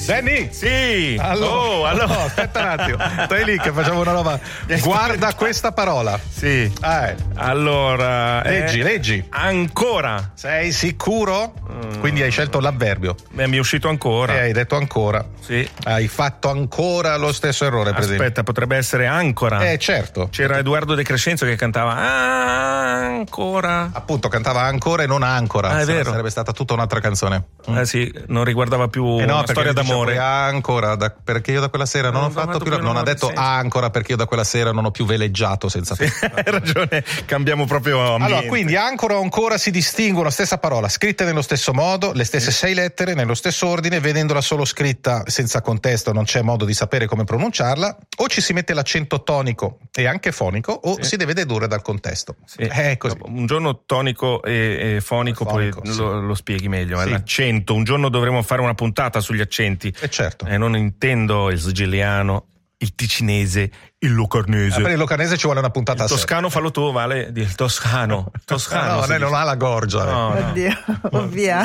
Danny! Sì! Allora, no, aspetta un attimo. Stai lì che facciamo una roba. Guarda questa parola. Sì. Allora. Leggi. Ancora. Sei sicuro? Quindi hai scelto l'avverbio. Mi è uscito ancora. E hai detto ancora. Sì. Hai fatto ancora lo stesso errore, per esempio. Aspetta, potrebbe essere ancora. Certo. C'era Edoardo De Crescenzo che cantava ancora. Appunto, cantava ancora e non ancora. È vero. Sarebbe stata tutta un'altra canzone. Sì, non riguardava più una storia d'amore. Ancora, perché io da quella sera non ho fatto più. Non ha detto ancora perché io da quella sera non ho più veleggiato senza te. Hai ragione, cambiamo proprio ambiente. Allora, quindi ancora o ancora si distinguono, stessa parola, scritte nello stesso modo, le stesse 6 lettere, nello stesso ordine, vedendola solo scritta senza contesto non c'è modo di sapere come pronunciarla, o ci si mette l'accento tonico e anche fonico, o si deve dedurre dal contesto. Sì. Così. Un giorno tonico e fonico poi lo spieghi meglio. Sì. L'accento, un giorno dovremo fare una puntata sugli accenti. Certo. Non intendo il siciliano, il ticinese, il locarnese. Per il locarnese ci vuole una puntata a sé. Il toscano fallo tu, vale? Il toscano. No, lei non ha la gorgia. Oddio, via.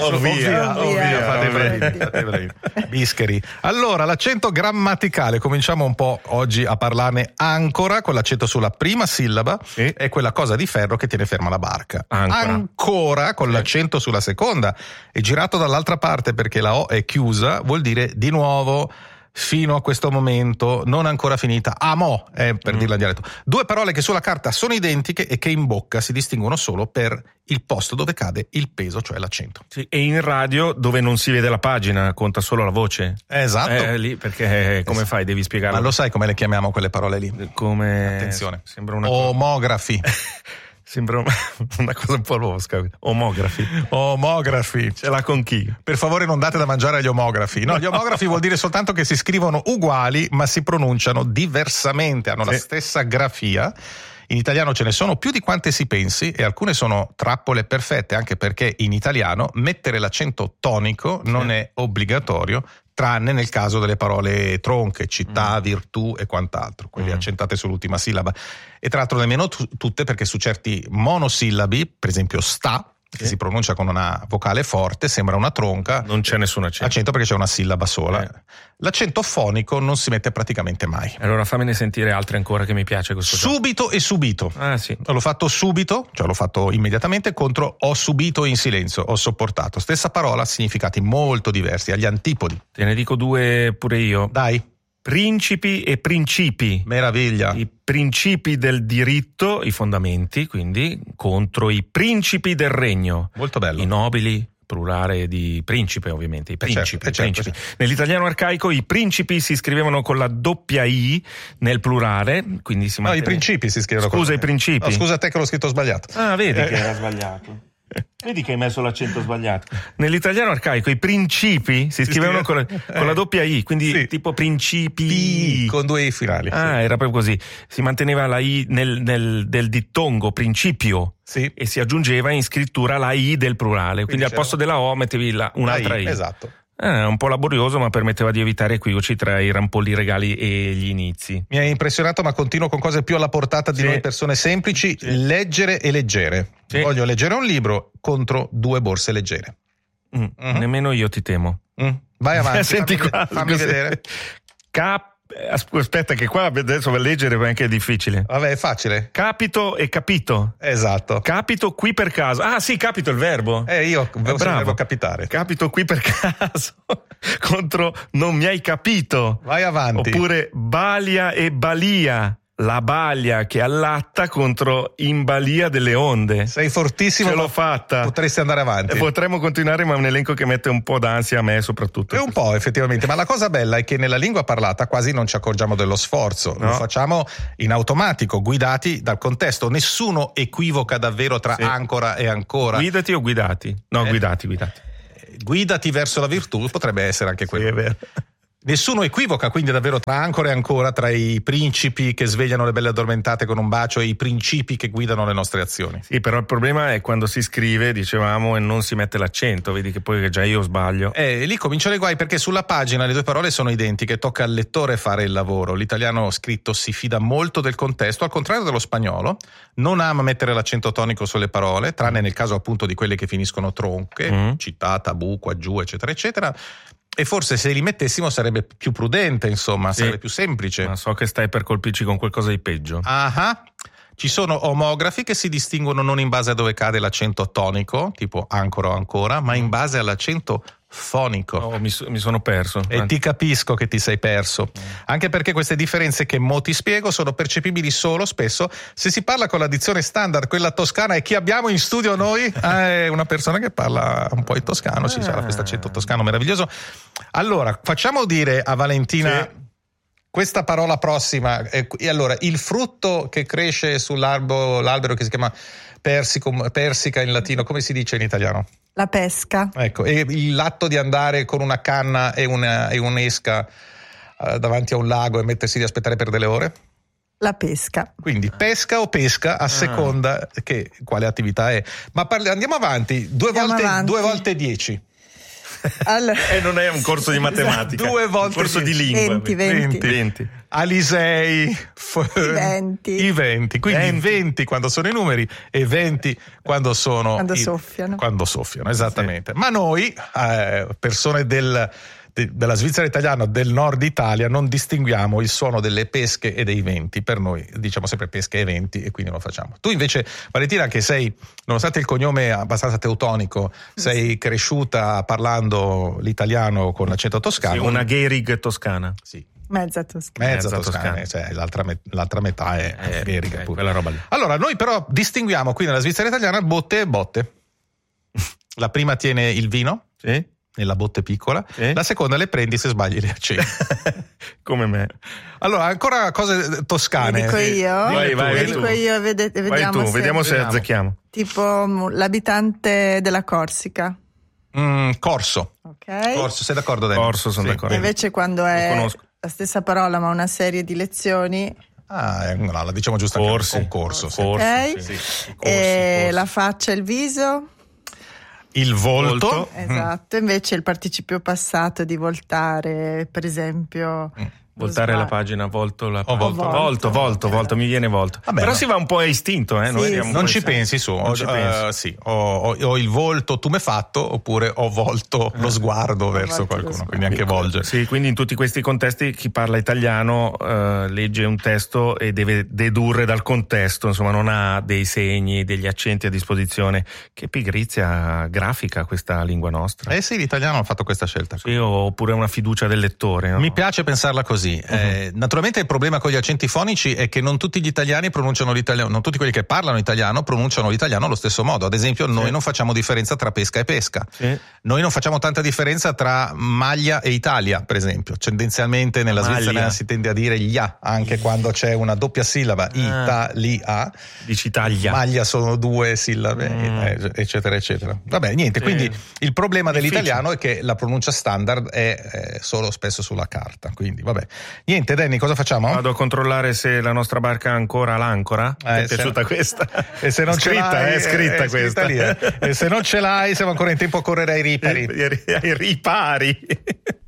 Fate bravi. Bischeri. Allora, l'accento grammaticale, cominciamo un po' oggi a parlarne ancora, con l'accento sulla prima sillaba, è quella cosa di ferro che tiene ferma la barca. Ancora con l'accento sulla seconda, e girato dall'altra parte perché la O è chiusa, vuol dire di nuovo, fino a questo momento, non ancora finita, amo, per dirla in dialetto. 2 parole che sulla carta sono identiche e che in bocca si distinguono solo per il posto dove cade il peso, cioè l'accento. Sì, e in radio, dove non si vede la pagina, conta solo la voce. Esatto. Lì, perché come fai? Devi spiegarlo. Ma lo sai come le chiamiamo quelle parole lì? Come? Attenzione. Sembra una omografi. Sembra una cosa un po' losca. Omografi. Ce l'ha con chi? Per favore non date da mangiare agli omografi. No, gli omografi vuol dire soltanto che si scrivono uguali ma si pronunciano diversamente, hanno la stessa grafia. In italiano ce ne sono più di quante si pensi e alcune sono trappole perfette, anche perché in italiano mettere l'accento tonico non è obbligatorio, tranne nel caso delle parole tronche, città, virtù e quant'altro, quelle accentate sull'ultima sillaba. E tra l'altro nemmeno tutte, perché su certi monosillabi, per esempio sta, che si pronuncia con una vocale forte, sembra una tronca. Non c'è nessun accento perché c'è una sillaba sola. L'accento fonico non si mette praticamente mai. Allora fammene sentire altre ancora che mi piace questo. Subito e subito. Sì. L'ho fatto subito, cioè l'ho fatto immediatamente, contro ho subito in silenzio, ho sopportato. Stessa parola, significati molto diversi, agli antipodi. Te ne dico 2 pure io. Dai. Principi e principi. Meraviglia. I principi del diritto, i fondamenti, quindi, contro i principi del regno. Molto bello. I nobili, plurale di principe ovviamente, i principi. Certo. Nell'italiano arcaico i principi si scrivevano con la doppia I nel plurale, quindi si mantiene... No, i principi si scrivono con... Scusa, i principi? No, scusa te che l'ho scritto sbagliato. Vedi che era sbagliato. Vedi che hai messo l'accento sbagliato. Nell'italiano arcaico i principi si scrivevano con la doppia I, quindi tipo principi con 2 I finali. Era proprio così. Si manteneva la I del dittongo principio e si aggiungeva in scrittura la I del plurale, quindi al posto della O mettevi un'altra I. Esatto. Un po' laborioso, ma permetteva di evitare equivoci tra i rampolli regali e gli inizi. Mi ha impressionato, ma continuo con cose più alla portata di noi persone semplici. Leggere e leggere. Voglio leggere un libro contro 2 borse leggere. Nemmeno io ti temo. Vai avanti. Senti fammi vedere. Aspetta che qua adesso a leggere è anche difficile. Vabbè, è facile. Capito e capito. Esatto. Capito qui per caso. Capito il verbo. Io il verbo capitare. Capito qui per caso. Contro non mi hai capito. Vai avanti. Oppure balia e balia. La balia che allatta contro in balia delle onde. Sei fortissimo. Ce l'ho fatta. Potresti andare avanti. Potremmo continuare, ma è un elenco che mette un po' d'ansia a me soprattutto. È un po' effettivamente, ma la cosa bella è che nella lingua parlata quasi non ci accorgiamo dello sforzo. Lo facciamo in automatico, guidati dal contesto. Nessuno equivoca davvero tra ancora e ancora. Guidati o guidati? No, guidati. Guidati verso la virtù potrebbe essere anche quello. Sì, è vero. Nessuno equivoca quindi davvero tra ancora e ancora, tra i principi che svegliano le belle addormentate con un bacio e i principi che guidano le nostre azioni. Sì, però il problema è quando si scrive, dicevamo, e non si mette l'accento, vedi che poi già io sbaglio. Lì cominciano i guai, perché sulla pagina le 2 parole sono identiche, tocca al lettore fare il lavoro. L'italiano scritto si fida molto del contesto, al contrario dello spagnolo, non ama mettere l'accento tonico sulle parole, tranne nel caso appunto di quelle che finiscono tronche, città, tabù, qua giù, eccetera, eccetera. E forse se li mettessimo sarebbe più prudente, insomma, sarebbe più semplice. Ma so che stai per colpirci con qualcosa di peggio. Ci sono omografi che si distinguono non in base a dove cade l'accento tonico, tipo ancora o ancora, ma in base all'accento fonico. Oh, mi sono perso. E ti capisco che ti sei perso. Anche perché queste differenze che mo ti spiego sono percepibili solo spesso se si parla con la dizione standard, quella toscana. E chi abbiamo in studio noi? È una persona che parla un po' in toscano, ci sarà questo accento toscano meraviglioso. Allora, facciamo dire a Valentina questa parola prossima. E allora, il frutto che cresce sull'albero che si chiama persica in latino, come si dice in italiano? La pesca. Ecco, e l'atto di andare con una canna e un'esca davanti a un lago e mettersi di aspettare per delle ore? La pesca. Quindi pesca o pesca a seconda che quale attività è. Ma andiamo avanti. Due volte 10. Allora. E non è un corso di matematica. 2 volte un corso 10. di lingua. 20. Alisei. I 20. Quindi 20 quando sono i numeri e 20 quando sono soffiano. Quando soffiano, esattamente. Sì. Ma noi, persone della Svizzera italiana, del nord Italia, non distinguiamo il suono delle pesche e dei venti. Per noi diciamo sempre pesche e venti e quindi lo facciamo. Tu invece, Valentina, che sei, nonostante il cognome abbastanza teutonico, sei cresciuta parlando l'italiano con l'accento toscano. Sì, una Gehrig toscana. Sì. Mezza toscana. Cioè l'altra metà è Gehrig. Quella roba lì. Allora, noi però distinguiamo qui nella Svizzera italiana botte e botte. La prima tiene il vino. Sì. Nella botte piccola, la seconda le prendi se sbagli le accendi. Come me. Allora, ancora cose toscane. Dico io? Vai dico io, vediamo se azzecchiamo. Tipo l'abitante della Corsica. Corso. Ok. Corso, sei d'accordo? Dani? Corso, sono d'accordo. E invece quando è la stessa parola ma una serie di lezioni... no, la diciamo giusto con corso. Ok. Sì. E la faccia e il viso... Il volto. Esatto, invece il participio passato di voltare, per esempio... Voltare la pagina, volto, mi viene volto. Vabbè, però si va un po' a istinto, Sì, non ci pensi su. Sì, ho il volto tu m'hai fatto, oppure ho volto lo sguardo verso qualcuno, quindi anche volgere. Sì, quindi in tutti questi contesti chi parla italiano legge un testo e deve dedurre dal contesto, insomma non ha dei segni, degli accenti a disposizione. Che pigrizia grafica questa lingua nostra. Sì, l'italiano ha fatto questa scelta. Sì, oppure una fiducia del lettore. No? Mi piace pensarla così. Naturalmente il problema con gli accenti fonici è che non tutti gli italiani pronunciano l'italiano, non tutti quelli che parlano italiano pronunciano l'italiano allo stesso modo. Ad esempio, noi non facciamo differenza tra pesca e pesca. Noi non facciamo tanta differenza tra maglia e Italia, per esempio. Tendenzialmente nella Svizzera si tende a dire glia, anche quando c'è una doppia sillaba, Italia. Dici Italia. Maglia sono 2 sillabe, eccetera, eccetera. Vabbè, niente, quindi il problema dell'italiano è che la pronuncia standard è solo spesso sulla carta, quindi vabbè. Niente, Danny, cosa facciamo? Vado a controllare se la nostra barca ha ancora l'ancora. Ti è piaciuta questa? E se non è scritta questa. Lì, E se non ce l'hai, siamo ancora in tempo a correre ai ripari. Ai ripari.